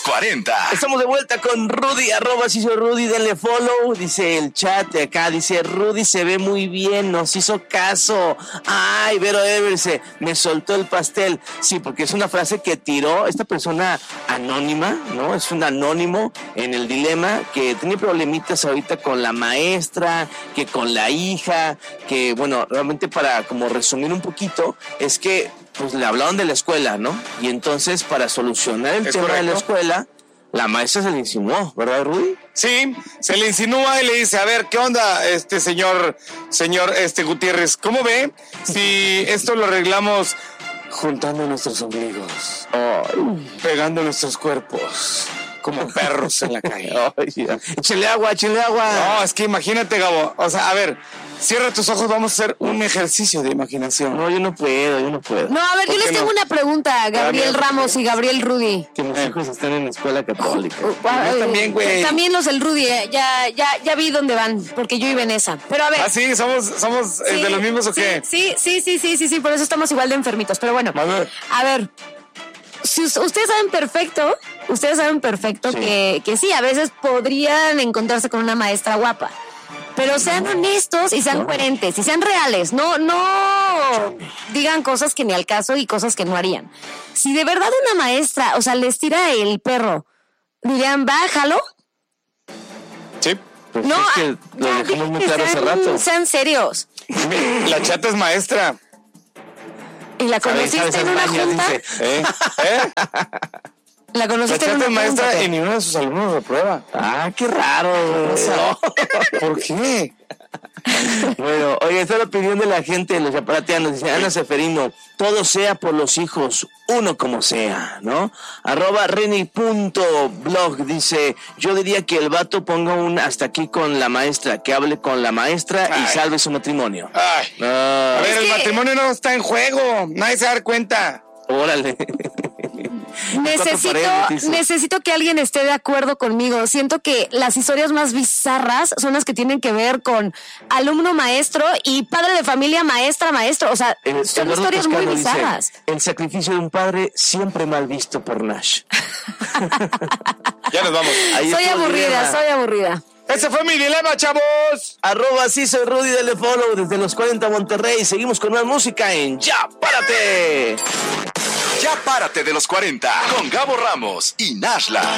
40. Estamos de vuelta con Rudy, @ hizo Rudy, denle follow, dice el chat de acá, dice Rudy se ve muy bien, nos hizo caso. Ay, Vero Everse, me soltó el pastel. Sí, porque es una frase que tiró esta persona anónima, ¿no? Es un anónimo en el dilema que tiene problemitas ahorita con la maestra, que con la hija, que bueno, realmente para como resumir un poquito, es que pues le hablaron de la escuela, ¿no? Y entonces para solucionar el tema de la escuela, la maestra se le insinuó, ¿verdad, Rudy? Sí, se le insinúa y le dice, a ver, ¿qué onda, señor Gutiérrez? ¿Cómo ve si esto lo arreglamos juntando nuestros ombligos, pegando nuestros cuerpos como perros en la calle? Échale agua. No, es que imagínate, Gabo, o sea, a ver, cierra tus ojos, vamos a hacer un ejercicio de imaginación. No, yo no puedo. No, a ver, yo les tengo una pregunta, Gabriel Ramos y Gabriel Rudy. Que mis hijos están en la escuela católica. Yo también, güey. También los del Rudy, ya vi dónde van, porque yo iba en esa. Pero a ver. ¿Ah, sí? ¿Somos de los mismos o qué? Sí, por eso estamos igual de enfermitos. Pero bueno, a ver. Si ustedes saben perfecto sí. que sí, a veces podrían encontrarse con una maestra guapa. Pero sean honestos y sean coherentes y sean reales. No digan cosas que ni al caso y cosas que no harían. Si de verdad una maestra, o sea, les tira el perro, dirían, bájalo. Sí. Pues no, es que lo dejamos muy claro hace rato. Sean serios. La chata es maestra. ¿Y la conociste en una junta? ¿La conociste en una junta? La chata es maestra y ni uno de sus alumnos reprueba. Ah, qué raro. ¿Por qué? Bueno, oye, está la opinión de la gente de los aparateanos. Dice Ana Seferino, todo sea por los hijos, uno como sea, ¿no? @reni.blog dice, yo diría que el vato ponga un hasta aquí con la maestra, que hable con la maestra y salve su matrimonio. A ver, el matrimonio no está en juego, nadie se va a dar cuenta. Órale. Necesito que alguien esté de acuerdo conmigo. Siento que las historias más bizarras son las que tienen que ver con alumno maestro y padre de familia maestro. O sea, son historias muy bizarras. Dice, el sacrificio de un padre siempre mal visto por Nash. Ya nos vamos. Soy aburrida. Ese fue mi dilema, chavos. @sí soy Rudy, dale follow desde los 40 Monterrey. Seguimos con más música en Ya Párate. Ya Párate de los 40 con Gabo Ramos y Nashla.